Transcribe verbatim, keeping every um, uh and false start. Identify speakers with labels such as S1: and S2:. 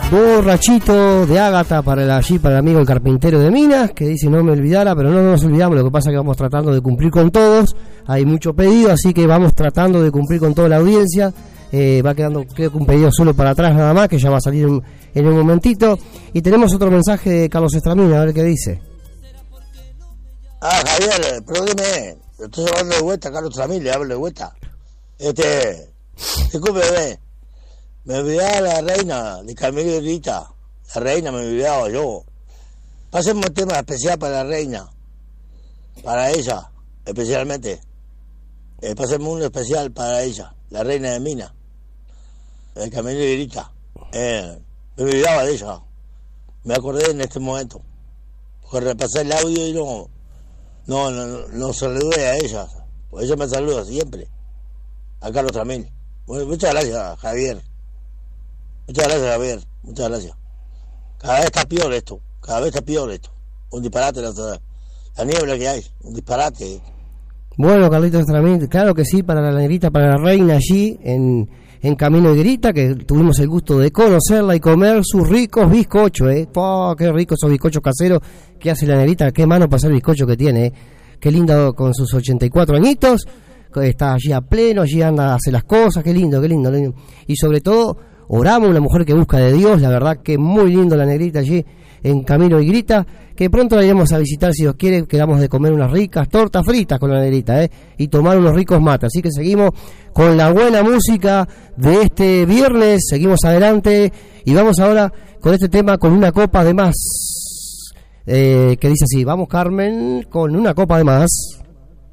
S1: Borrachito de Ágata para el, allí para el amigo el carpintero de Minas, que dice no me olvidara, pero no, no nos olvidamos, lo que pasa es que vamos tratando de cumplir con todos, hay mucho pedido, así que vamos tratando de cumplir con toda la audiencia, eh, va quedando creo que un pedido solo para atrás nada más, que ya va a salir en, en un momentito, y tenemos otro mensaje de Carlos Estramina, a ver qué dice.
S2: Ah, Javier, perdóneme, estoy hablando de vuelta, Carlos Estramina, le hablo de vuelta. Este, disculpe, bebé. Me olvidaba la reina de Camilo y Rita. La reina me olvidaba yo. Pasemos un tema especial para la reina. Para ella, especialmente. Eh, pasemos uno especial para ella. La reina de Minas. De Camilo y Rita. Eh, me olvidaba de ella. Me acordé en este momento. Porque repasé el audio y no... No, no, no, no saludé a ella. Pues ella me saluda siempre. A Carlos Tramil. Bueno, muchas gracias, Javier. Muchas gracias, Javier. Muchas gracias. Cada vez está peor esto. Cada vez está peor esto. Un disparate la, la niebla que hay. Un disparate.
S1: Bueno, Carlitos Estramín, claro que sí, para la negrita, para la reina allí en, en Camino y Grita, que tuvimos el gusto de conocerla y comer sus ricos bizcochos, ¿eh? ¡Oh, qué ricos esos bizcochos caseros que hace la negrita! ¡Qué mano para hacer el bizcocho que tiene! ¿eh? ¡Qué lindo con sus ochenta y cuatro añitos! Está allí a pleno, allí anda, hace las cosas, qué lindo, qué lindo, qué lindo. Y sobre todo, oramos, una mujer que busca de Dios, la verdad que muy lindo la negrita allí en Camino y Grita, que pronto la iremos a visitar si Dios quiere, quedamos de comer unas ricas tortas fritas con la negrita, ¿eh? Y tomar unos ricos mates, así que seguimos con la buena música de este viernes, seguimos adelante y vamos ahora con este tema con una copa de más, eh, que dice así, vamos Carmen, con una copa de más.